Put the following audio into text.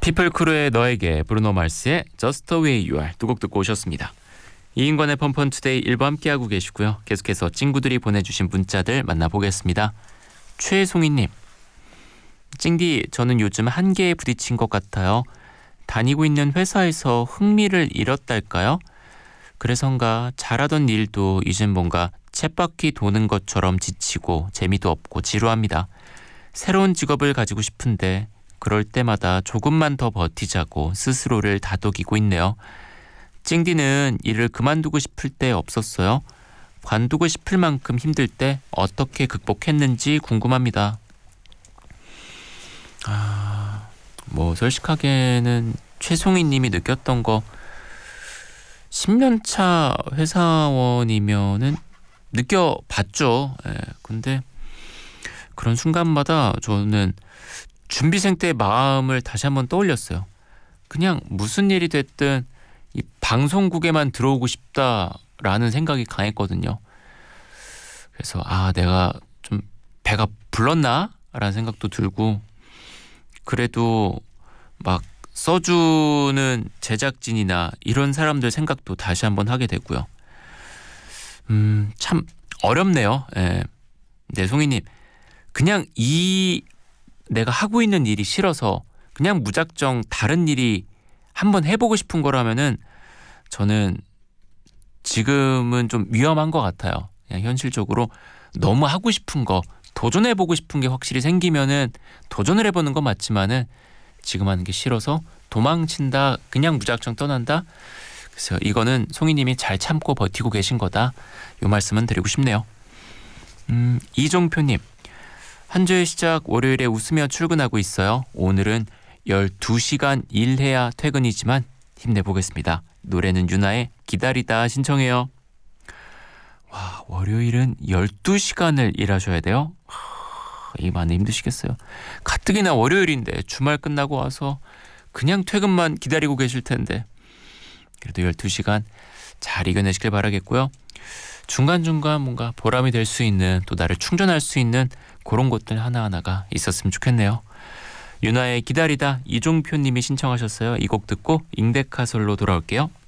피플크루의 너에게, 브루노 마스의 Just the Way You Are 두 곡 듣고 오셨습니다. 이인권의 펀펀투데이 1부 함께하고 계시고요. 계속해서 친구들이 보내주신 문자들 만나보겠습니다. 최송이님, 찡디, 저는 요즘 한계에 부딪힌 것 같아요. 다니고 있는 회사에서 흥미를 잃었달까요? 그래서인가 잘하던 일도 이젠 뭔가 쳇바퀴 도는 것처럼 지치고 재미도 없고 지루합니다. 새로운 직업을 가지고 싶은데 그럴 때마다 조금만 더 버티자고 스스로를 다독이고 있네요. 찡디는 일을 그만두고 싶을 때 없었어요? 관두고 싶을 만큼 힘들 때 어떻게 극복했는지 궁금합니다. 솔직하게는 최송이 님이 느꼈던 거 10년차 회사원이면은 느껴봤죠. 근데 그런 순간마다 저는 준비생 때의 마음을 다시 한번 떠올렸어요. 그냥 무슨 일이 됐든 이 방송국에만 들어오고 싶다라는 생각이 강했거든요. 그래서 내가 좀 배가 불렀나? 라는 생각도 들고, 그래도 막 써주는 제작진이나 이런 사람들 생각도 다시 한번 하게 되고요. 참 어렵네요. 네, 송이님, 그냥 내가 하고 있는 일이 싫어서 그냥 무작정 다른 일이 한번 해보고 싶은 거라면은 저는 지금은 좀 위험한 것 같아요. 그냥 현실적으로 너무 하고 싶은 거, 도전해보고 싶은 게 확실히 생기면은 도전을 해보는 건 맞지만은 지금 하는 게 싫어서 도망친다, 그냥 무작정 떠난다. 그래서 이거는 송이님이 잘 참고 버티고 계신 거다, 요 말씀은 드리고 싶네요. 이종표님, 한 주의 시작 월요일에 웃으며 출근하고 있어요. 오늘은 12시간 일해야 퇴근이지만 힘내보겠습니다. 노래는 유나의 기다리다 신청해요. 와, 월요일은 12시간을 일하셔야 돼요? 이게 많이 힘드시겠어요. 가뜩이나 월요일인데 주말 끝나고 와서 그냥 퇴근만 기다리고 계실 텐데, 그래도 12시간 잘 이겨내시길 바라겠고요. 중간중간 뭔가 보람이 될 수 있는, 또 나를 충전할 수 있는 그런 것들 하나하나가 있었으면 좋겠네요. 유나의 기다리다, 이종표님이 신청하셨어요. 이 곡 듣고 잉데카솔로 돌아올게요.